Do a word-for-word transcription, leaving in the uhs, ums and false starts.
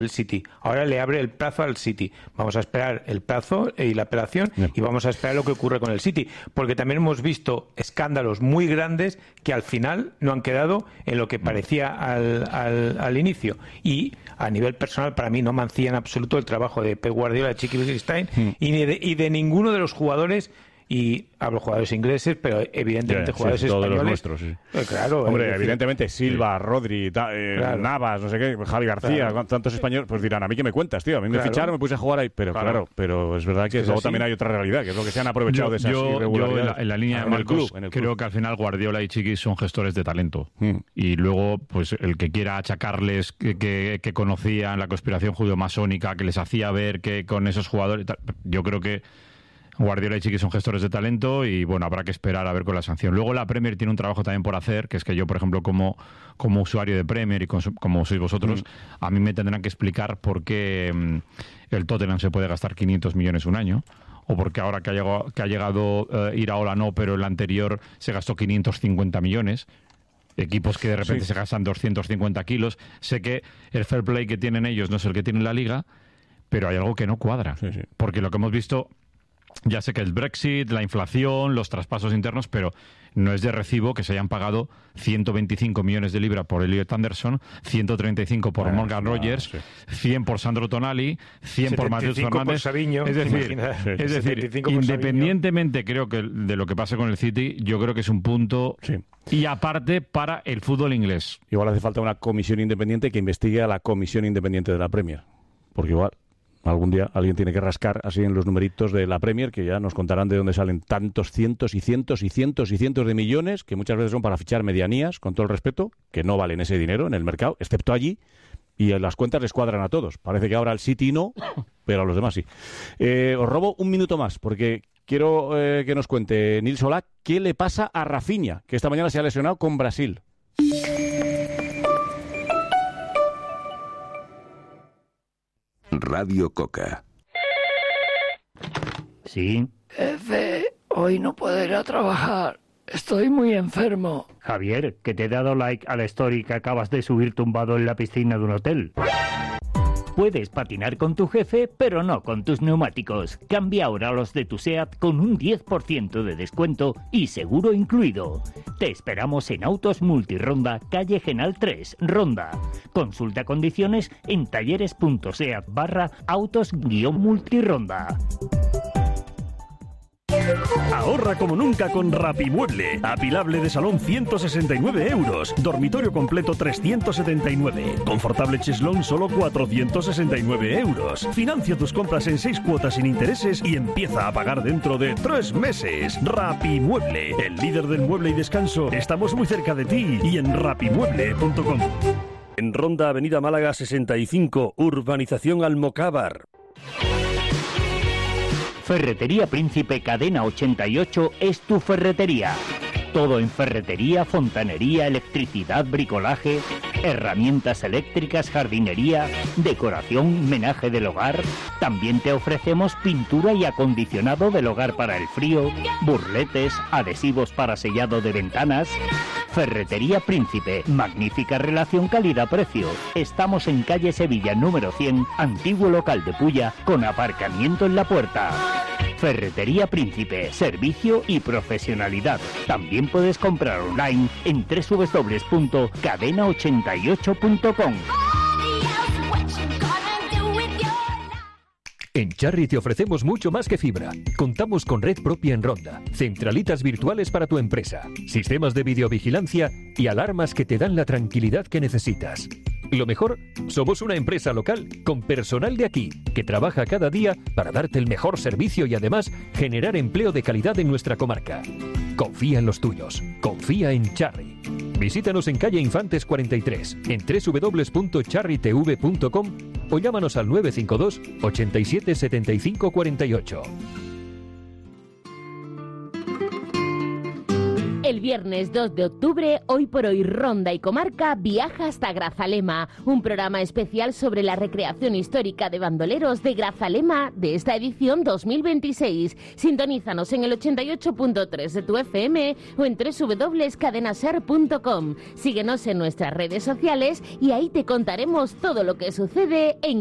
el City. Ahora le abre el plazo al City. Vamos a esperar el plazo y la apelación yeah. y vamos a esperar lo que ocurre con el City. Porque también hemos visto escándalos muy grandes que al final no han quedado en lo que parecía al, al, al inicio. Y a nivel personal, para mí no mancilla en absoluto el trabajo de Pep Guardiola, de Chiqui Begiristain mm. y, de, y de ninguno de los jugadores. Y hablo jugadores ingleses, pero evidentemente yeah, jugadores sí, españoles. Todos los nuestros, sí. Eh, claro. Hombre, decir, evidentemente Silva, sí. Rodri, ta, eh, claro. Navas, no sé qué, Javi García, claro. tantos españoles, pues dirán, ¿a mí qué me cuentas, tío? A mí me claro. ficharon, me puse a jugar ahí. Pero claro, claro pero es verdad que es luego así. También hay otra realidad, que es lo que se han aprovechado yo, de esas yo, irregularidades. Yo en la, en la línea de en Marcos, el club, en el club. creo que al final Guardiola y Chiqui son gestores de talento. Mm. Y luego, pues el que quiera achacarles que, que, que conocían la conspiración judeo-masónica, que les hacía ver que con esos jugadores, yo creo que Guardiola y Chiqui son gestores de talento y bueno, habrá que esperar a ver con la sanción. Luego la Premier tiene un trabajo también por hacer, que es que yo, por ejemplo, como, como usuario de Premier y como sois vosotros, mm. a mí me tendrán que explicar por qué mm, el Tottenham se puede gastar quinientos millones un año, o porque ahora que ha llegado, que ha llegado uh, Iraola no, pero el anterior se gastó quinientos cincuenta millones. Equipos que de repente sí. se gastan doscientos cincuenta kilos. Sé que el fair play que tienen ellos no es el que tiene la Liga, pero hay algo que no cuadra. Sí, sí. Porque lo que hemos visto... Ya sé que el Brexit, la inflación, los traspasos internos, pero no es de recibo que se hayan pagado ciento veinticinco millones de libras por Elliot Anderson, ciento treinta y cinco por bueno, Morgan no, Rogers, sí. cien por Sandro Tonali, cien por Mateus Fernández. Por Savinho, es decir, es decir independientemente creo que de lo que pase con el City, yo creo que es un punto sí. y aparte para el fútbol inglés. Igual hace falta una comisión independiente que investigue a la comisión independiente de la Premier, porque igual algún día alguien tiene que rascar así en los numeritos de la Premier, que ya nos contarán de dónde salen tantos cientos y cientos y cientos y cientos de millones, que muchas veces son para fichar medianías, con todo el respeto, que no valen ese dinero en el mercado, excepto allí, y las cuentas les cuadran a todos. Parece que ahora al City no, pero a los demás sí. Eh, os robo un minuto más, porque quiero eh, que nos cuente Nils Solá qué le pasa a Rafinha, que esta mañana se ha lesionado con Brasil. Radio Coca. ¿Sí? Jefe, hoy no puedo ir a trabajar. Estoy muy enfermo. Javier, que te he dado like a la story que acabas de subir tumbado en la piscina de un hotel. Puedes patinar con tu jefe, pero no con tus neumáticos. Cambia ahora los de tu SEAT con un diez por ciento de descuento y seguro incluido. Te esperamos en Autos Multironda, calle Genal tres, Ronda. Consulta condiciones en talleres.seat barra autos guión multironda. Ahorra como nunca con Rapimueble. Apilable de salón ciento sesenta y nueve euros. Dormitorio completo trescientos setenta y nueve. Confortable cheslón solo cuatrocientos sesenta y nueve euros. Financia tus compras en seis cuotas sin intereses y empieza a pagar dentro de tres meses. Rapimueble, el líder del mueble y descanso. Estamos muy cerca de ti y en rapimueble punto com. En Ronda, Avenida Málaga sesenta y cinco, Urbanización Almocávar. Ferretería Príncipe Cadena ochenta y ocho es tu ferretería. Todo en ferretería, fontanería, electricidad, bricolaje, herramientas eléctricas, jardinería, decoración, menaje del hogar. También te ofrecemos pintura y acondicionado del hogar para el frío, burletes, adhesivos para sellado de ventanas. Ferretería Príncipe, magnífica relación calidad-precio. Estamos en calle Sevilla número cien, antiguo local de Pulla, con aparcamiento en la puerta. Ferretería Príncipe, servicio y profesionalidad. También puedes comprar online en doble u doble u doble u punto cadena ochenta y ocho punto com. En Charry te ofrecemos mucho más que fibra. Contamos con red propia en Ronda, centralitas virtuales para tu empresa, sistemas de videovigilancia y alarmas que te dan la tranquilidad que necesitas. Lo mejor, somos una empresa local con personal de aquí que trabaja cada día para darte el mejor servicio y además generar empleo de calidad en nuestra comarca. Confía en los tuyos. Confía en Charry. Visítanos en calle Infantes cuarenta y tres, en doble u doble u doble u punto charry t v punto com o llámanos al nueve cinco dos, ochenta y siete, setenta y cinco cuarenta y ocho. El viernes dos de octubre, Hoy por Hoy Ronda y Comarca viaja hasta Grazalema, un programa especial sobre la recreación histórica de bandoleros de Grazalema de esta edición dos mil veintiséis. Sintonízanos en el ochenta y ocho punto tres de tu F M o en doble u doble u doble u punto cadenaser punto com. Síguenos en nuestras redes sociales y ahí te contaremos todo lo que sucede en